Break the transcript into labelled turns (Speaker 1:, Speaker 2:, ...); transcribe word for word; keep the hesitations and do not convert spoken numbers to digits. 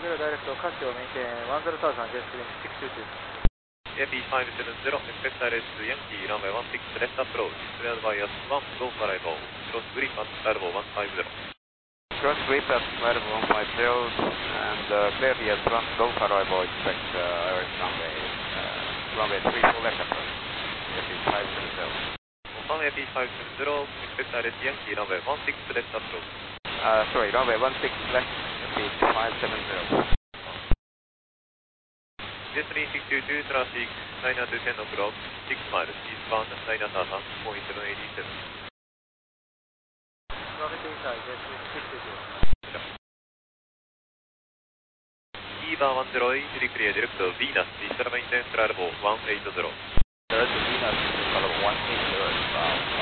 Speaker 1: zero direct to Casio maintain one zero thousand, just six two two.
Speaker 2: A P five seven zero, expect R S Yankee, runway one six left approach, cleared by S one, go for arrival, cross grip at arrival one five zero.
Speaker 3: Cross grip at arrival one five zero, and uh, clear the S one, go for arrival, expect uh, R S runway, uh, runway three four left approach, A P five seven zero.
Speaker 2: On A P five seven zero, expect R S Yankee, runway one six left approach.
Speaker 3: Uh, sorry, runway one six left, A P five seven zero.
Speaker 2: Jet three six two two, traffic nine to ten o'clock, six miles, eastbound, nine thousand, point seven eight seven.
Speaker 1: Traffic inside, just six two two.
Speaker 2: E bar one zero eight, declare direct to Venus, Eastern maintain, arrival one eight zero.
Speaker 3: Direct to Venus, follow one eight zero.